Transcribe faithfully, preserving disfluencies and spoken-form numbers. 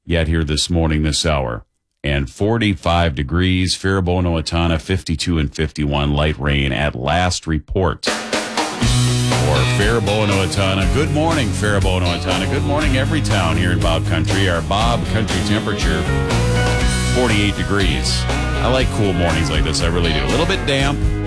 yet here this morning, this hour. And forty-five degrees, Faribault-Owatonna, fifty-two and fifty-one, light rain at last report. For Faribault-Owatonna, good morning, Faribault-Owatonna. Good morning, every town here in Bob Country. Our Bob Country temperature, forty-eight degrees. I like cool mornings like this, I really do. A little bit damp.